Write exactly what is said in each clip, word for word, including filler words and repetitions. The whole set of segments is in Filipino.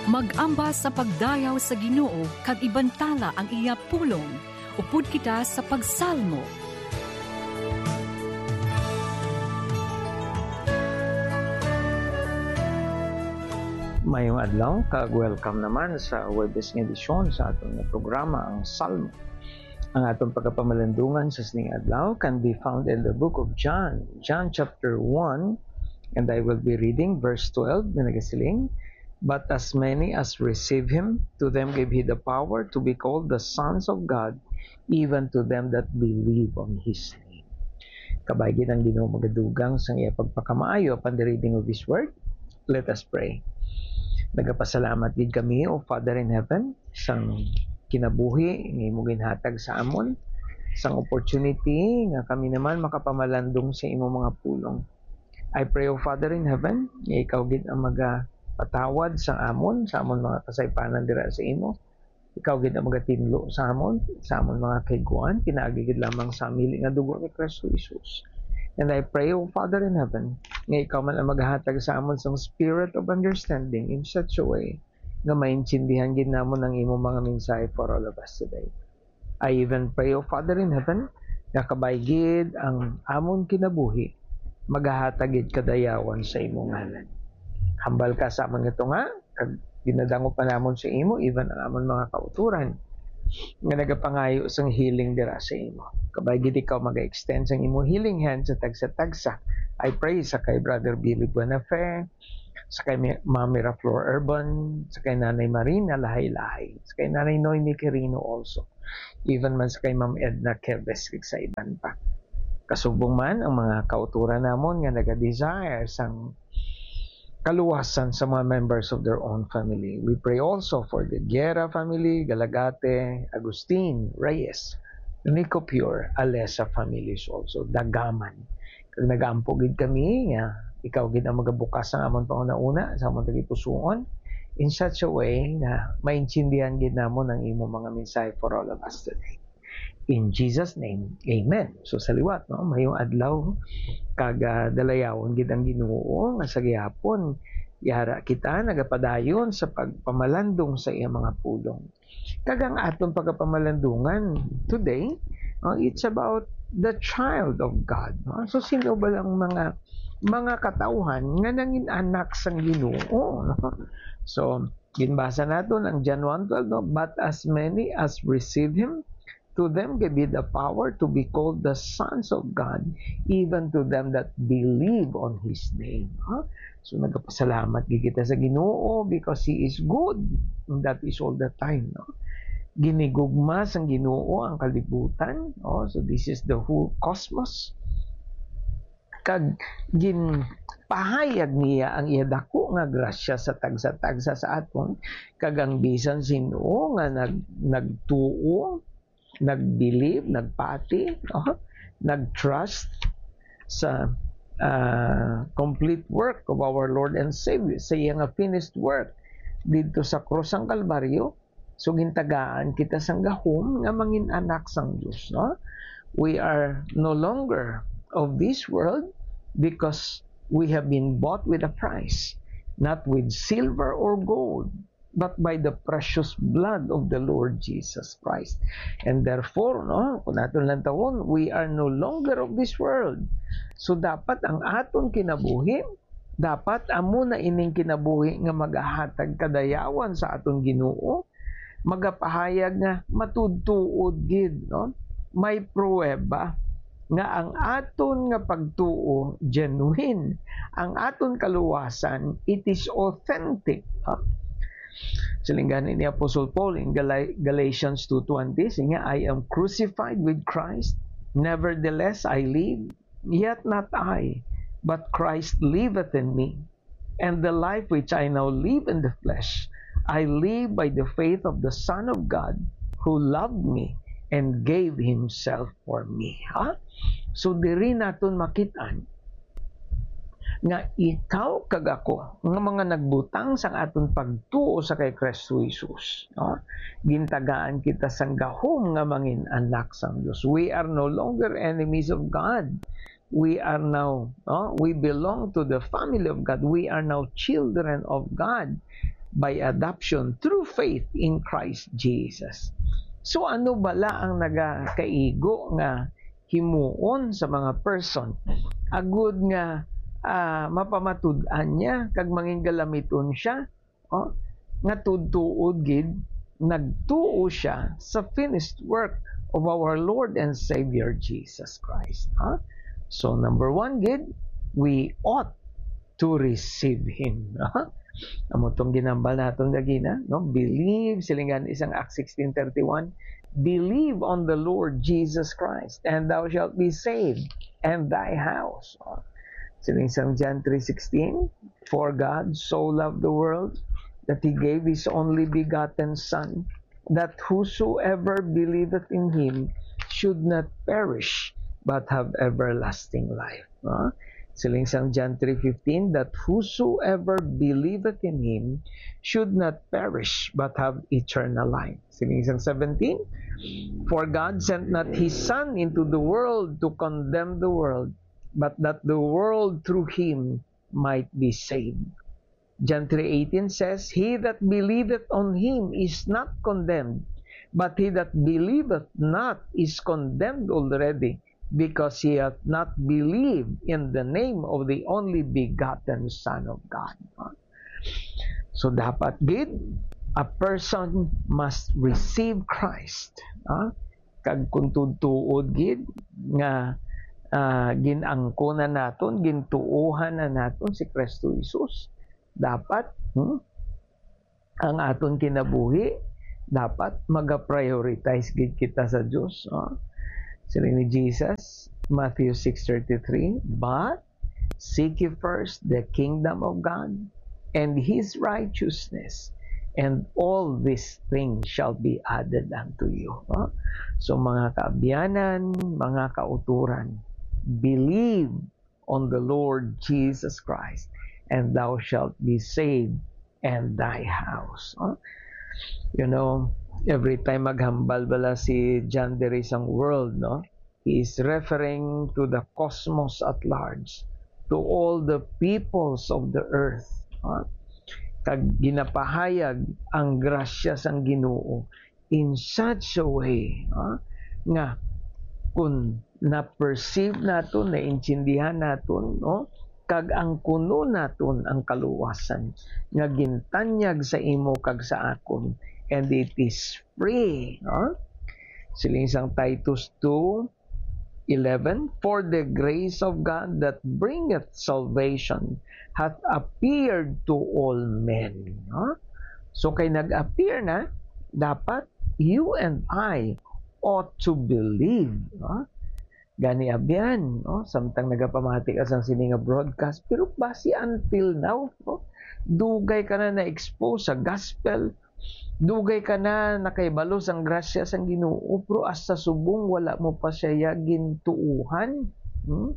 Mag-ambas sa pagdayaw sa Ginoo kag ibantala ang iya pulong. Upod kita sa pagsalmo. Mayong adlaw, kag-welcome naman sa Webes nga edisyon sa atong programa, ang Salmo. Ang atong pagkapamalandungan sa sining adlaw can be found in the book of John, John chapter one, and I will be reading verse twelve na nagasiling, "But as many as receive Him, to them gave He the power to be called the sons of God, even to them that believe on His name." Kabaygin ang Ginoo magadugang sa iya pagpakamaayo upon the reading of His word. Let us pray. Nagapasalamat gid kami, O Father in Heaven, sang kinabuhi nga imo ginhatag sa amon, sang opportunity nga kami naman makapamalandong sa imo mga pulong. I pray, O Father in Heaven, nga ikaw gid ang magapatawad sa amon, sa amon mga kasaypanan dira sa imo. Ikaw gid ang magatinlo sa amon, sa amon mga kaiguan, pinaagi gid lamang sa amili nga dugo ni Kristo Jesus. And I pray, O Father in Heaven, nga ikaw man ang maghatag sa amon sang spirit of understanding in such a way nga maintindihan gid namon ang imo mga mensahe for all of us today. I even pray, O Father in Heaven, nga kabaygid ang amon kinabuhi maghatag gid kadayawan sa imong ngalan. Hambal ka sa amon nga nga, kag ginadango pa namon sa imo even ang amon mga kauturan nga nagapangayo sang healing dira sa imo. Kabaygid ikaw mag-extend sang imo healing hand sa tagsa-tagsa. I pray sa kay Brother Billy Buenafe, sa kay Mami Flor Urban, sa kay Nanay Marina Lahay-Lahay, sa kay Nanay Noemi Quirino also, even man sa kay Ma'am Edna Kervesik sa iban pa. Kasubong man ang mga kauturan namon nga naga-desire sang kaluwasan sa mga members of their own family. We pray also for the Guerra family, Galagate, Agustin, Reyes, Nico Pure, Alesa families also, Dagaman. Kag nagampogid kami nga ikaw gid ang magabukas ang amon pangunauna sa amon tagipusoon in such a way na maintindihan gid namon ang imo mga mensahe for all of us today. In Jesus' name, Amen. So sa liwat, no, mayong adlaw kag uh, dalayawon gid ang Ginoo nga sa gihapon yara kita nagapadayon sa pagpamalandong sa iyang mga pulong. Kag ang aton pagpamalandungan today, uh, it's about the child of God. No? So sino ba ang mga mga katawhan nga nangin anak sang Ginoo? No? So ginbasa naton ang John one twelve, no? But as many as receive Him, to them gave He the power to be called the sons of God, even to them that believe on His name. Huh? So nagpasalamat kita sa Ginoo because He is good. And that is all the time. No? Ginigugma sang Ginoo ang kalibutan. No? So this is the whole cosmos. Kag gin pahayag niya ang iya dako nga grasya sa tagsa-tagsa sa aton, kag ang bisan sino nga nag nagtuo, nag-believe, nagpati, oh, nag-trust sa uh, complete work of our Lord and Savior, sa iyang finished work dito sa krus ang Kalbaryo. So gintagaan kita sang gahom nga mangin anak sang Dios, no? We are no longer of this world because we have been bought with a price, not with silver or gold, but by the precious blood of the Lord Jesus Christ. And therefore, no, kung natin lang tawon, we are no longer of this world. So dapat ang aton kinabuhi, dapat amo na ining kinabuhi nga magahatag kadayawan sa aton Ginoo, magapahayag nga matudtuod gid, no? May pruweba nga ang aton nga pagtuo genuine, ang aton kaluwasan, it is authentic. Huh? Silingganin ni Apostle Paul in Gal- Galatians two twenty, siya, I am crucified with Christ, nevertheless I live, yet not I, but Christ liveth in me. And the life which I now live in the flesh, I live by the faith of the Son of God, who loved me and gave Himself for me. Ha? So diri naton makitaan nga ikaw kag ako nga mga nagbutang sang aton pagtuo sa kay Kristo Jesus, no? Gintagaan kita sang gahom nga mangin anak sang Dios. We are no longer enemies of God. We are now, no? We belong to the family of God. We are now children of God. by adoption through faith in Christ Jesus. So ano bala ang nagakaigo nga himuon sa mga person agud nga uh, mapamatud-an niya kag mangingalamiton siya, oh, nga tudtuod gid nagtuo siya sa finished work of our Lord and Savior Jesus Christ. Huh? So number one gid, we ought to receive Him. Huh? Amo tong ginambal naton gagina, no? Believe, silingan isang Acts sixteen thirty-one, believe on the Lord Jesus Christ, and thou shalt be saved, and thy house. Oh. Siling isang John three sixteen, for God so loved the world that He gave His only begotten Son, that whosoever believeth in Him should not perish, but have everlasting life. Huh? Siling isang John three fifteen, that whosoever believeth in Him should not perish, but have eternal life. Siling isang seventeen, for God sent not His Son into the world to condemn the world, but that the world through Him might be saved. John three eighteen says, he that believeth on Him is not condemned, but he that believeth not is condemned already, because he hath not believed in the name of the only begotten Son of God. So dapat gid, a person must receive Christ. Uh, kag kung tutuod gid nga uh, ginangkon na naton, gintuuhan na naton si Kristo Jesus, dapat hmm, ang aton kinabuhi dapat maga-prioritize gid kita sa Dios. Uh. Siling ni Jesus, Matthew six thirty-three, but seek ye first the kingdom of God and His righteousness, and all these things shall be added unto you. Huh? So mga kaabyanan, mga kauturan, believe on the Lord Jesus Christ, and thou shalt be saved, and thy house. Huh? You know, every time maghambal bala si John diri sang world, no? He is referring to the cosmos at large, to all the peoples of the earth. Huh? Kag ginapahayag ang grasya sang Ginoo in such a way, huh? Nga kung na-perceive naton, na-intindihan naton, no? Kag ang kuno naton ang kaluwasan nga gintanyag sa imo kag sa akon, and it is free. No? Siling isang Titus two eleven, for the grace of God that bringeth salvation hath appeared to all men. No? So kay nag-appear na, dapat you and I ought to believe. No? Gani abyan, no? Samtang nagapamati ka sa sininga broadcast, pero basi until now, no? Dugay ka na na-expose sa gospel, dugay ka na nakaibalo sang grasya sang Ginoo, pero as sa subong wala mo pa siya gintuuhan. Hmm?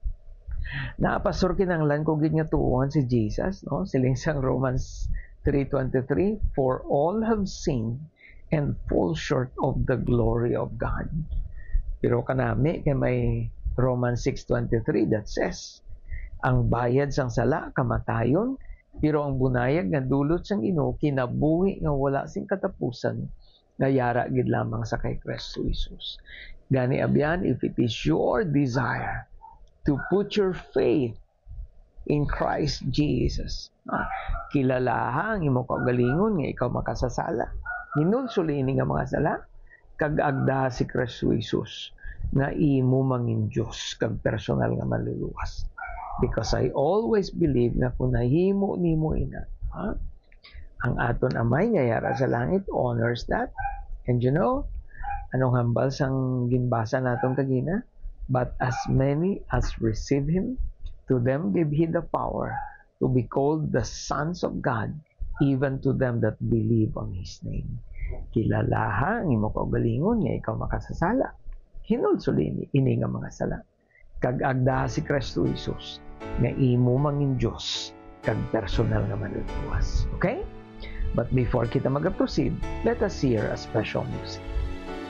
Naapasor kinanglan ko gid nga tuuhan si Jesus, no? Siling sang Romans three twenty-three, for all have sinned and fall short of the glory of God. Pero kanami kay may Romans six twenty-three that says, ang bayad sang sala kamatayon, pero ang bunayag nga dulot sang Ginoo kinabuhi nga wala sing katapusan, nga yara gid lamang sa kay Kristo Jesus. Gani abyan, if it is your desire to put your faith in Christ Jesus, ah, kilalaha ang imo kaugalingon nga ikaw makasasala, hinulsuli ini nga mga sala, kag agda si Kristo Jesus nga imo mangin Dios kag personal nga maluluwas. Because I always believe nga kung nahimo nimo ina, ha? Ang aton amay nga yara sa langit honors that. And you know, anong hambal sang ginbasa naton kagina? But as many as receive Him, to them give He the power to be called the sons of God, even to them that believe on His name. Kilalaha ang imo kaugalingon nga ikaw makasasala, hinulsuli ini nga mga sala, kag agda si Kristo Jesus nga imo mangin Dios kag personal nga maluluwas. Okay? But before kita mag-proceed, let us hear a special music.